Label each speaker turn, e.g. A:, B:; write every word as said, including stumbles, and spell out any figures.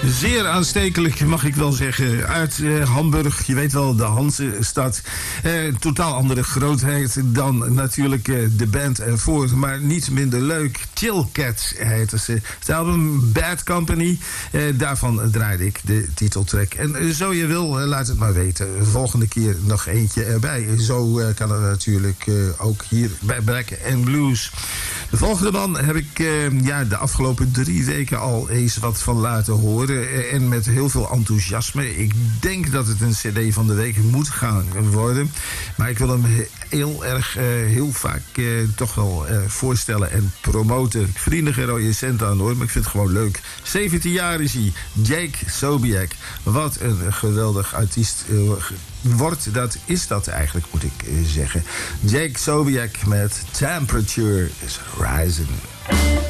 A: Zeer aanstekelijk, mag ik wel zeggen. Uit uh, Hamburg, je weet wel, de Hansestad. Uh, totaal andere grootheid dan natuurlijk uh, de band ervoor. Maar niet minder leuk. Chill Cats heette ze. Het album Bad Company. Uh, daarvan draaide ik de titeltrack. En uh, zo je wil, uh, laat het maar weten. Volgende keer nog eentje erbij. Zo uh, kan het natuurlijk uh, ook hier bij Black and Blues. De volgende man heb ik uh, ja, de afgelopen drie weken al eens wat van laten horen. En met heel veel enthousiasme. Ik denk dat het een cd van de week moet gaan worden. Maar ik wil hem heel erg, uh, heel vaak uh, toch wel uh, voorstellen en promoten. Ik verdien er geen rode cent aan hoor, maar ik vind het gewoon leuk. zeventien jaar is hij. Jake Sobiek. Wat een geweldig artiest uh, wordt. Dat is dat eigenlijk, moet ik uh, zeggen. Jake Sobiek met Temperature is Rising.